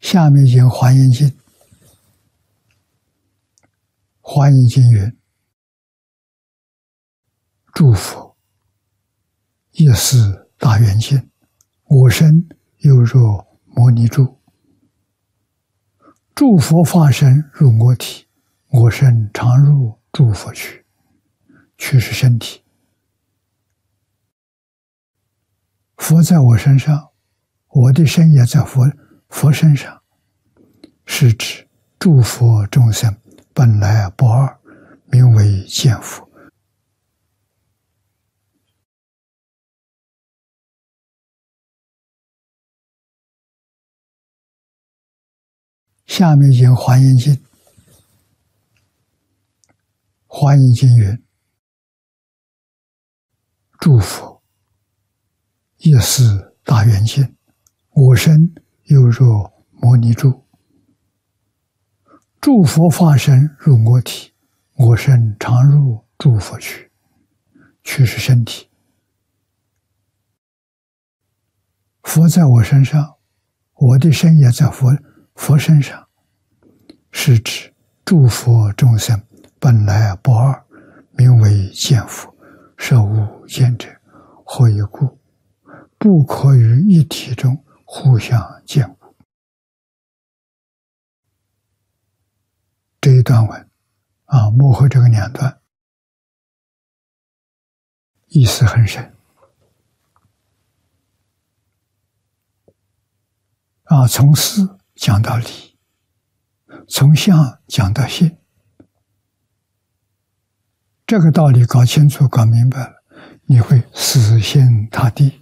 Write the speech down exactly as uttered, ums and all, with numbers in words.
下面经华严经，华严经云：诸佛亦是大圆镜，我身犹若摩尼珠。诸佛化身入我体，我身常入诸佛躯。躯是身体，佛在我身上，我的身也在佛佛身上，是指诸佛众生本来不二，名为见佛。下面经华严经，华严经云：诸佛亦是大圆镜，我身犹若摩尼珠。诸佛化身入我体，我身常入诸佛躯。躯是身体，佛在我身上，我的身也在佛佛身上，是指诸佛众生本来不二，名为见佛。设无见者，何以故？不可于一体中互相见故。这一段文啊，幕后这个两段意思很深啊，从思讲到理，从相讲到性。这个道理搞清楚、搞明白了，你会死心塌地，